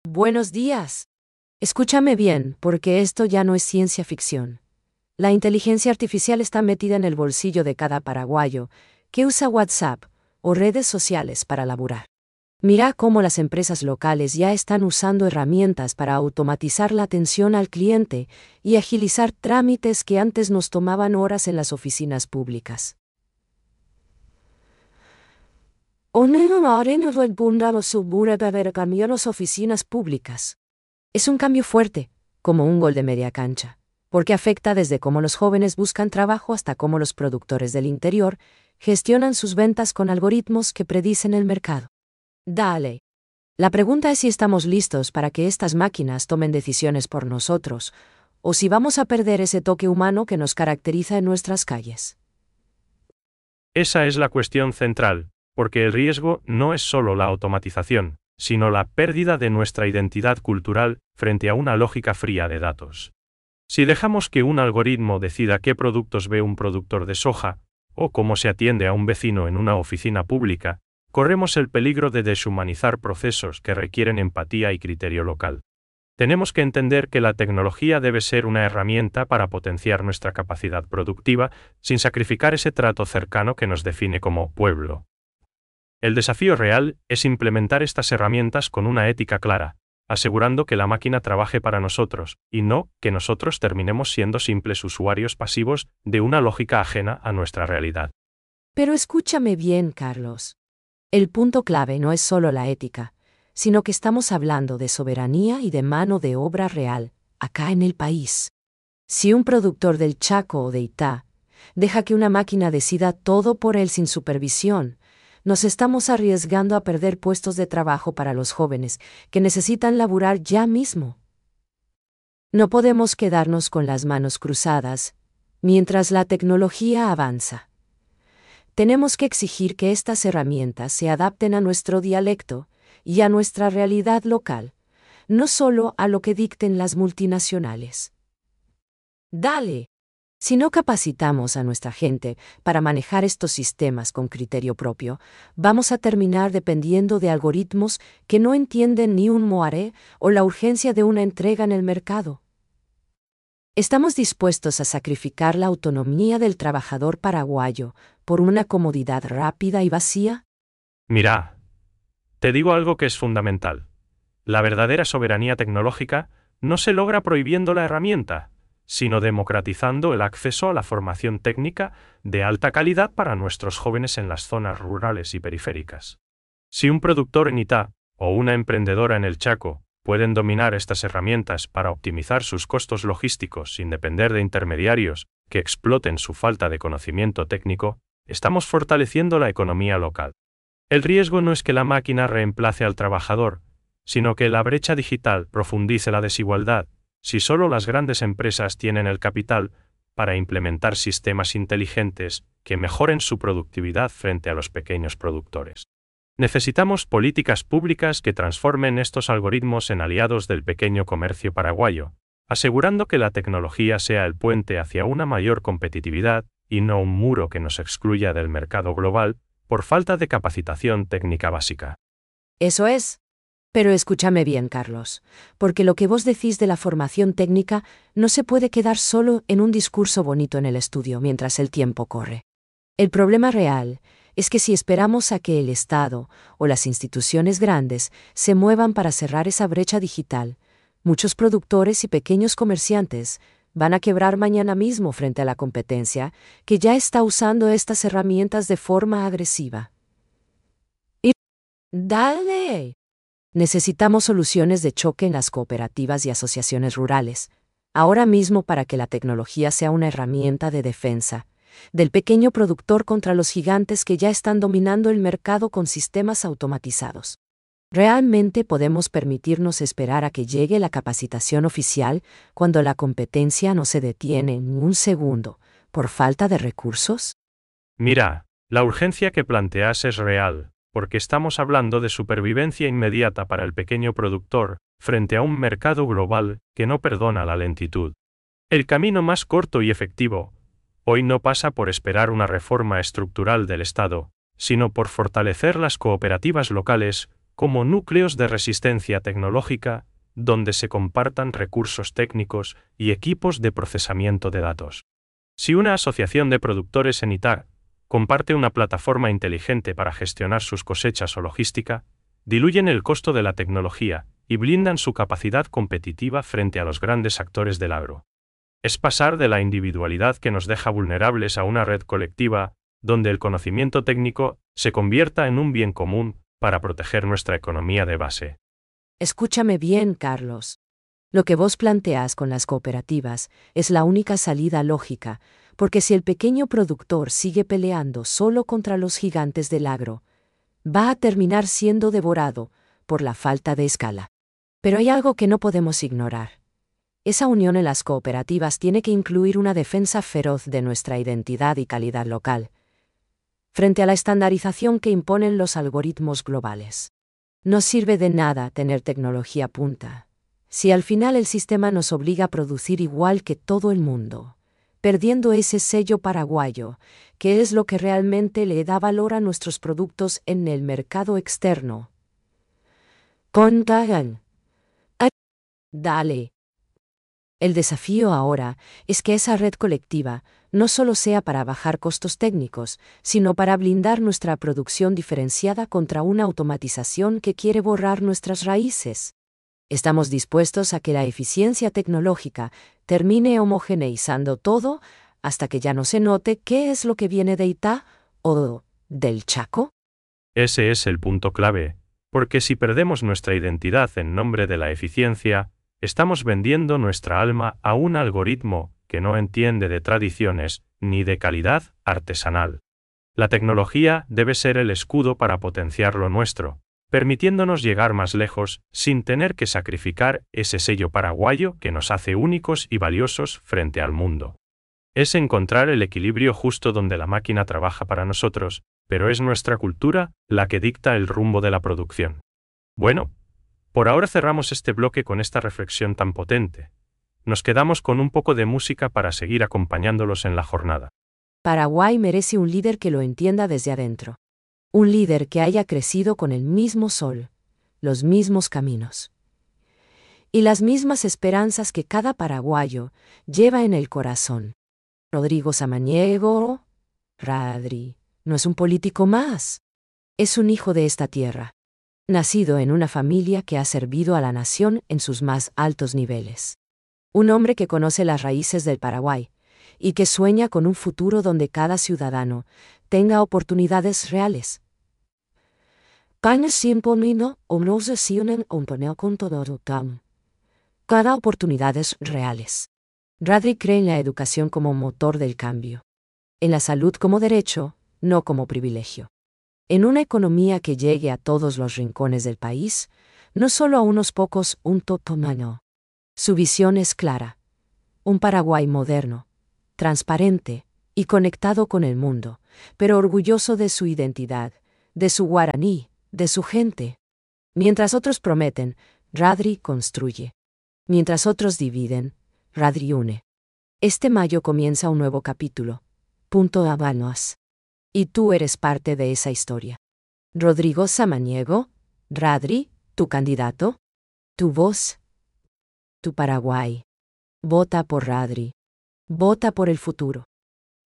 Buenos días. Escúchame bien, porque esto ya no es ciencia ficción. La inteligencia artificial está metida en el bolsillo de cada paraguayo que usa WhatsApp o redes sociales para laburar. Mira cómo las empresas locales ya están usando herramientas para automatizar la atención al cliente y agilizar trámites que antes nos tomaban horas en las oficinas públicas. Las oficinas públicas. Es un cambio fuerte, como un gol de media cancha, porque afecta desde cómo los jóvenes buscan trabajo hasta cómo los productores del interior gestionan sus ventas con algoritmos que predicen el mercado. Dale. La pregunta es si estamos listos para que estas máquinas tomen decisiones por nosotros, o si vamos a perder ese toque humano que nos caracteriza en nuestras calles. Esa es la cuestión central, porque el riesgo no es solo la automatización, sino la pérdida de nuestra identidad cultural frente a una lógica fría de datos. Si dejamos que un algoritmo decida qué productos ve un productor de soja, o cómo se atiende a un vecino en una oficina pública, corremos el peligro de deshumanizar procesos que requieren empatía y criterio local. Tenemos que entender que la tecnología debe ser una herramienta para potenciar nuestra capacidad productiva, sin sacrificar ese trato cercano que nos define como pueblo. El desafío real es implementar estas herramientas con una ética clara, asegurando que la máquina trabaje para nosotros, y no que nosotros terminemos siendo simples usuarios pasivos de una lógica ajena a nuestra realidad. Pero escúchame bien, Carlos. El punto clave no es solo la ética, sino que estamos hablando de soberanía y de mano de obra real, acá en el país. Si un productor del Chaco o de Itá deja que una máquina decida todo por él sin supervisión, nos estamos arriesgando a perder puestos de trabajo para los jóvenes que necesitan laburar ya mismo. No podemos quedarnos con las manos cruzadas mientras la tecnología avanza. Tenemos que exigir que estas herramientas se adapten a nuestro dialecto y a nuestra realidad local, no solo a lo que dicten las multinacionales. Dale. Si no capacitamos a nuestra gente para manejar estos sistemas con criterio propio, vamos a terminar dependiendo de algoritmos que no entienden ni un moaré o la urgencia de una entrega en el mercado. ¿Estamos dispuestos a sacrificar la autonomía del trabajador paraguayo por una comodidad rápida y vacía? Mira, te digo algo que es fundamental. La verdadera soberanía tecnológica no se logra prohibiendo la herramienta, sino democratizando el acceso a la formación técnica de alta calidad para nuestros jóvenes en las zonas rurales y periféricas. Si un productor en Itá o una emprendedora en el Chaco pueden dominar estas herramientas para optimizar sus costos logísticos sin depender de intermediarios que exploten su falta de conocimiento técnico, estamos fortaleciendo la economía local. El riesgo no es que la máquina reemplace al trabajador, sino que la brecha digital profundice la desigualdad, si solo las grandes empresas tienen el capital para implementar sistemas inteligentes que mejoren su productividad frente a los pequeños productores. Necesitamos políticas públicas que transformen estos algoritmos en aliados del pequeño comercio paraguayo, asegurando que la tecnología sea el puente hacia una mayor competitividad y no un muro que nos excluya del mercado global por falta de capacitación técnica básica. Eso es. Pero escúchame bien, Carlos, porque lo que vos decís de la formación técnica no se puede quedar solo en un discurso bonito en el estudio mientras el tiempo corre. El problema real es que si esperamos a que el Estado o las instituciones grandes se muevan para cerrar esa brecha digital, muchos productores y pequeños comerciantes van a quebrar mañana mismo frente a la competencia que ya está usando estas herramientas de forma agresiva. Y ¡dale! Necesitamos soluciones de choque en las cooperativas y asociaciones rurales, ahora mismo para que la tecnología sea una herramienta de defensa del pequeño productor contra los gigantes que ya están dominando el mercado con sistemas automatizados. ¿Realmente podemos permitirnos esperar a que llegue la capacitación oficial cuando la competencia no se detiene en un segundo por falta de recursos? Mira, la urgencia que planteas es real, porque estamos hablando de supervivencia inmediata para el pequeño productor, frente a un mercado global que no perdona la lentitud. El camino más corto y efectivo hoy no pasa por esperar una reforma estructural del Estado, sino por fortalecer las cooperativas locales como núcleos de resistencia tecnológica, donde se compartan recursos técnicos y equipos de procesamiento de datos. Si una asociación de productores en Italia comparte una plataforma inteligente para gestionar sus cosechas o logística, diluyen el costo de la tecnología y blindan su capacidad competitiva frente a los grandes actores del agro. Es pasar de la individualidad que nos deja vulnerables a una red colectiva, donde el conocimiento técnico se convierta en un bien común para proteger nuestra economía de base. Escúchame bien, Carlos. Lo que vos planteás con las cooperativas es la única salida lógica, porque si el pequeño productor sigue peleando solo contra los gigantes del agro, va a terminar siendo devorado por la falta de escala. Pero hay algo que no podemos ignorar. Esa unión en las cooperativas tiene que incluir una defensa feroz de nuestra identidad y calidad local, frente a la estandarización que imponen los algoritmos globales. No sirve de nada tener tecnología punta, si al final el sistema nos obliga a producir igual que todo el mundo, perdiendo ese sello paraguayo, que es lo que realmente le da valor a nuestros productos en el mercado externo. Contagan. Dale. El desafío ahora es que esa red colectiva no solo sea para bajar costos técnicos, sino para blindar nuestra producción diferenciada contra una automatización que quiere borrar nuestras raíces. Estamos dispuestos a que la eficiencia tecnológica termine homogeneizando todo hasta que ya no se note qué es lo que viene de Itá o del Chaco. Ese es el punto clave, porque si perdemos nuestra identidad en nombre de la eficiencia, estamos vendiendo nuestra alma a un algoritmo que no entiende de tradiciones ni de calidad artesanal. La tecnología debe ser el escudo para potenciar lo nuestro, permitiéndonos llegar más lejos sin tener que sacrificar ese sello paraguayo que nos hace únicos y valiosos frente al mundo. Es encontrar el equilibrio justo donde la máquina trabaja para nosotros, pero es nuestra cultura la que dicta el rumbo de la producción. Bueno, por ahora cerramos este bloque con esta reflexión tan potente. Nos quedamos con un poco de música para seguir acompañándolos en la jornada. Paraguay merece un líder que lo entienda desde adentro. Un líder que haya crecido con el mismo sol, los mismos caminos y las mismas esperanzas que cada paraguayo lleva en el corazón. Rodrigo Samaniego, Radri, no es un político más. Es un hijo de esta tierra, nacido en una familia que ha servido a la nación en sus más altos niveles. Un hombre que conoce las raíces del Paraguay y que sueña con un futuro donde cada ciudadano tenga oportunidades reales. Cada oportunidades reales. Radri cree en la educación como motor del cambio. En la salud como derecho, no como privilegio. En una economía que llegue a todos los rincones del país, no solo a unos pocos, un totomano. Su visión es clara. Un Paraguay moderno, transparente y conectado con el mundo, pero orgulloso de su identidad, de su guaraní, de su gente. Mientras otros prometen, Radri construye. Mientras otros dividen, Radri une. Este mayo comienza un nuevo capítulo. Punto Habanos. Y tú eres parte de esa historia. Rodrigo Samaniego, Radri, tu candidato, tu voz, tu Paraguay. Vota por Radri. Vota por el futuro.